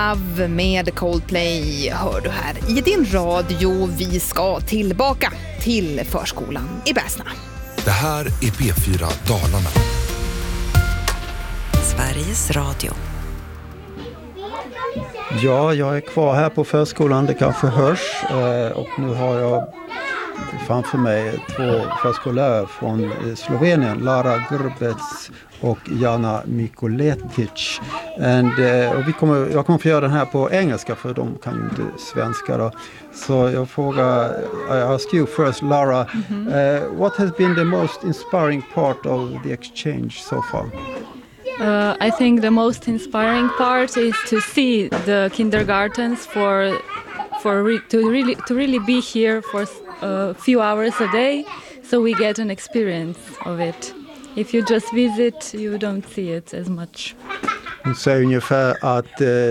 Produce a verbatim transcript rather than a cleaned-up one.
Av med Coldplay hör du här i din radio. Vi ska tillbaka till förskolan i Bäsna. Det här är P fyra Dalarna. Sveriges Radio. Ja, jag är kvar här på förskolan, det kanske hörs. Och nu har jag framför mig två förskollärare från Slovenien, Lara Grbec och Jana Mikuletic. And, uh, och vi kommer, jag kommer få göra den här på engelska för de kan ju inte svenska då. Så jag frågar, I ask you first, Lara, mm-hmm. uh, what has been the most inspiring part of the exchange so far? Uh, I think the most inspiring part is to see the kindergartens for for re- to really to really be here for a few hours a day, so we get an experience of it. If you just visit, you don't see it as much. Hon säger ungefär att